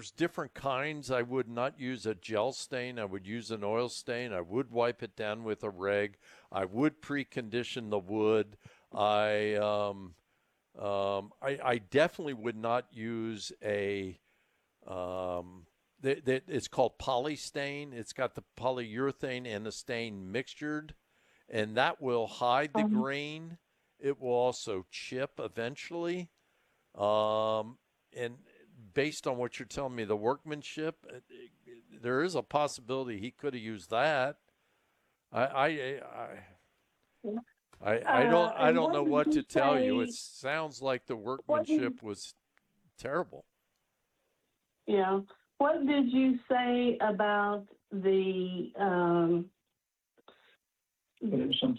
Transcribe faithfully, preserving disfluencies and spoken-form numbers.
there's different kinds. I would not use a gel stain. I would use an oil stain. I would wipe it down with a rag. I would precondition the wood. I um, um, I, I definitely would not use a um, that, that it's called polystain. It's got the polyurethane and the stain mixtured, and that will hide the Um, grain. It will also chip eventually. Um, and based on what you're telling me, the workmanship, uh, there is a possibility he could have used that. I, I, I, I, I uh, don't, I and don't what know did what to you tell you. It say? sounds like the What did workmanship was terrible. yeah? What did you say about the um, But it was some